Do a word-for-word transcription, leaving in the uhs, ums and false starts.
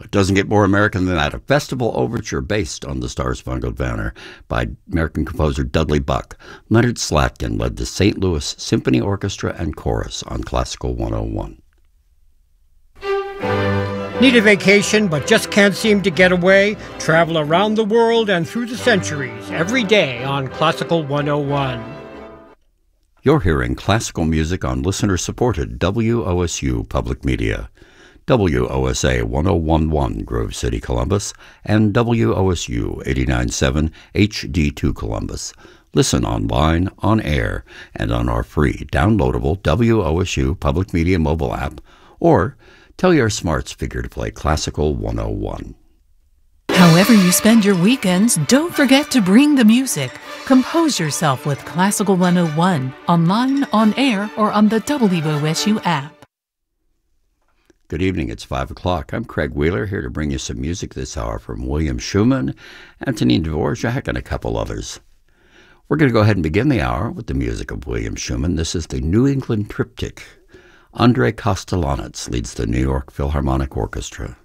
Doesn't get more American than that. A festival overture based on the Star-Spangled Banner by American composer Dudley Buck. Leonard Slatkin led the Saint Louis Symphony Orchestra and Chorus on Classical one oh one. Need a vacation but just can't seem to get away? Travel around the world and through the centuries every day on Classical one oh one. You're hearing classical music on listener-supported W O S U Public Media. W O S A one oh one point one Grove City, Columbus, and W O S U eighty-nine point seven H D two Columbus. Listen online, on air, and on our free downloadable W O S U Public Media mobile app, or tell your smart speaker to play Classical one oh one. However you spend your weekends, don't forget to bring the music. Compose yourself with Classical one oh one, online, on air, or on the W O S U app. Good evening, it's five o'clock. I'm Craig Wheeler, here to bring you some music this hour from William Schumann, Antonin Dvorak, and a couple others. We're going to go ahead and begin the hour with the music of William Schumann. This is the New England Triptych. Andrei Kostelanetz leads the New York Philharmonic Orchestra.